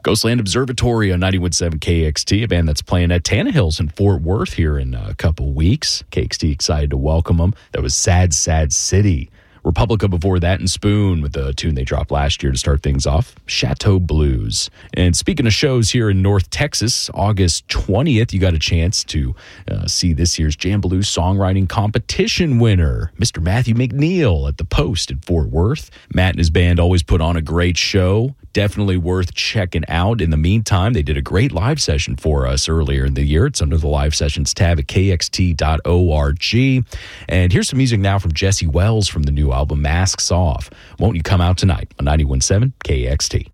Ghostland Observatory on 91.7 KXT, a band that's playing at Tannehill's in Fort Worth here in a couple weeks. KXT excited to welcome them. That was Sad, Sad City. Republica before that, and Spoon with the tune they dropped last year to start things off, Chateau Blues. And speaking of shows here in North Texas, August 20th, you got a chance to see this year's Jambaloo Songwriting Competition winner, Mr. Matthew McNeil at the Post in Fort Worth. Matt and his band always put on a great show. Definitely worth checking out. In the meantime, they did a great live session for us earlier in the year. It's under the live sessions tab at kxt.org. And here's some music now from Jesse Wells from the new album Masks Off. Won't You Come Out Tonight on 91.7 KXT.